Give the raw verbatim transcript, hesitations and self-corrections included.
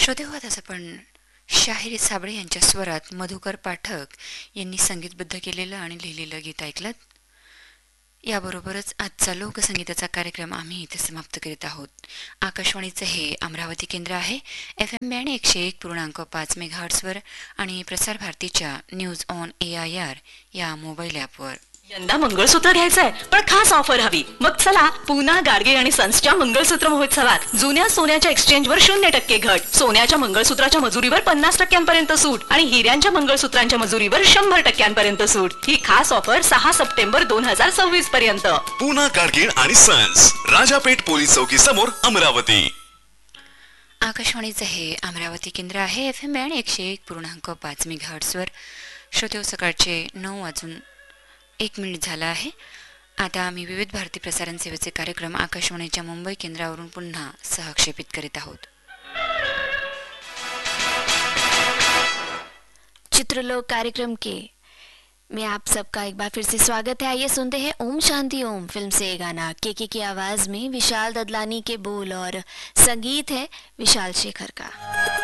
श्रोते हो, आज आपण शाहिरी साबळे यांच्या स्वरात मधुकर पाठक यांनी संगीतबद्ध केलेलं आणि लिहिलेलं गीत ऐकलं. याबरोबरच आजचा लोकसंगीताचा कार्यक्रम आम्ही इथे समाप्त करीत आहोत. आकाशवाणीचं हे अमरावती केंद्र आहे. एफ एम बँड एकशे एक पूर्णांक पाच मेगाहर्ट्सवर आणि प्रसार भारतीच्या news on A I R या मोबाईल ॲपवर. यंदा मंगळसूत्र घ्यायचंय पण खास ऑफर हवी. मग चला पूना गाडगे आणि सन्सच्या मंगळसूत्र महोत्सवात. जुन्या सोन्याच्या एक्सचेंजवर शून्य टक्के घट, सोन्याच्या मंगळसूत्राच्या मजुरीवर पन्नास टक्क्यांपर्यंत सूट आणि हिऱ्यांच्या मंगळसूत्रांच्या मजुरीवर शंभर टक्क्यांपर्यंत सूट. ही खास ऑफर सहा सप्टेंबर दोन हजार सव्वीस पर्यंत. पूना गाडगे आणि सन्स, राजापेठ पोलीस चौकी समोर, अमरावती. आकाशवाणीचं हे अमरावती केंद्र आहे. एफ एम बँड एकशे एक पूर्णांक पाच मेगाहर्ट्सवर. श्रोते हो, सकाळचे नऊ वाजून एक मिनिट झाला आहे. आता आम्ही विविध भारती प्रसारण सेवेचे कार्यक्रम आकाशवाणीच्या मुंबई केंद्रावरून पुन्हा सहक्षेपित करीत आहोत. चित्रलोक कार्यक्रम के में आप सबका एक बार फिर से स्वागत है. आइए सुनते हैं ओम शांति ओम फिल्म से ये गाना. केके की आवाज में विशाल ददलानी के बोल और संगीत है विशाल शेखर का.